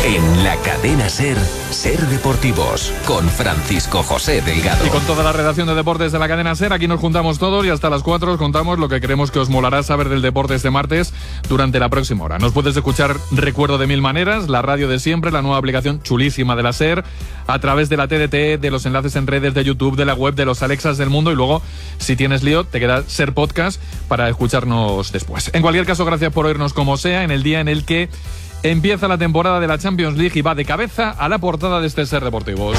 En la cadena SER, Ser Deportivos, con Francisco José Delgado. Y con toda la redacción de deportes de la cadena SER, aquí nos juntamos todos y hasta las 4 os contamos lo que creemos que os molará saber del deporte este martes durante la próxima hora. Nos puedes escuchar, recuerdo, de mil maneras, la radio de siempre, la nueva aplicación chulísima de la SER, a través de la TDT, de los enlaces en redes de YouTube, de la web, de los Alexas del mundo, y luego, si tienes lío, te queda SER Podcast para escucharnos después. En cualquier caso, gracias por oírnos como sea, en el día en el que empieza la temporada de la Champions League y va de cabeza a la portada de este Ser Deportivos.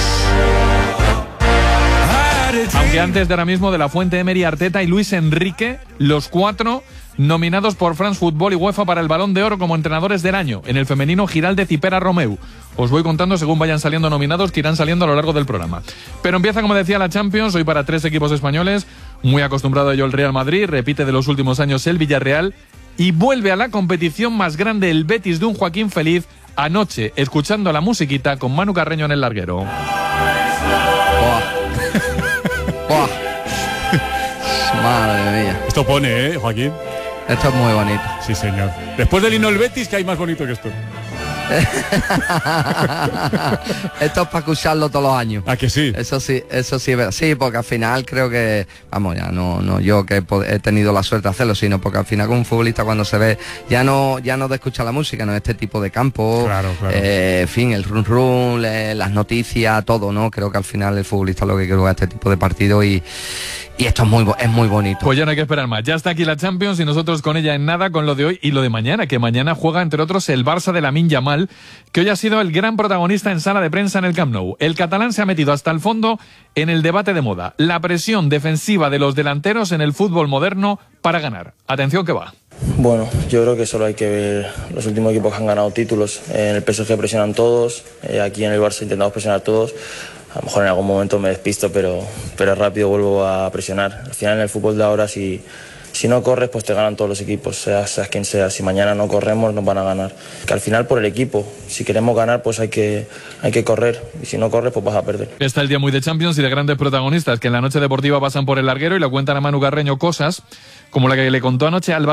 Aunque antes de ahora mismo, de la Fuente, Emery, Arteta y Luis Enrique, los 4 nominados por France Football y UEFA para el Balón de Oro como entrenadores del año. En el femenino, Giraldez y Pera Romeu. Os voy contando según vayan saliendo nominados, que irán saliendo a lo largo del programa. Pero empieza, como decía, la Champions, hoy para 3 equipos españoles. Muy acostumbrado a ello el Real Madrid, repite de los últimos años el Villarreal y vuelve a la competición más grande el Betis de un Joaquín Feliz, anoche escuchando la musiquita con Manu Carreño en el larguero. ¡Buah! Madre mía. Esto pone, Joaquín. Esto es muy bonito. Sí, señor. Después del himno del Betis, ¿qué hay más bonito que esto? Esto es para escucharlo todos los años. ¿A que sí? Eso sí, sí, porque al final creo que, vamos, ya no yo que he tenido la suerte de hacerlo, sino porque al final con un futbolista cuando se ve, ya no de escuchar la música, no este tipo de campo, claro. En fin, el run, las noticias, todo, ¿no? Creo que al final el futbolista lo que quiere es este tipo de partido y esto es muy bonito. Pues ya no hay que esperar más. Ya está aquí la Champions y nosotros con ella en nada, con lo de hoy y lo de mañana, que mañana juega, entre otros, el Barça de Lamine Yamal, que hoy ha sido el gran protagonista en sala de prensa en el Camp Nou. El catalán se ha metido hasta el fondo en el debate de moda. La presión defensiva de los delanteros en el fútbol moderno para ganar. Atención que va. Bueno, yo creo que solo hay que ver los últimos equipos que han ganado títulos. En el PSG presionan todos, aquí en el Barça intentamos presionar todos. A lo mejor en algún momento me despisto, pero rápido vuelvo a presionar. Al final en el fútbol de ahora, si no corres, pues te ganan todos los equipos, seas quien sea. Si mañana no corremos, nos van a ganar. Que al final por el equipo, si queremos ganar, pues hay que correr. Y si no corres, pues vas a perder. Está el día muy de Champions y de grandes protagonistas que en la noche deportiva pasan por el larguero y le cuentan a Manu Carreño cosas como la que le contó anoche Alba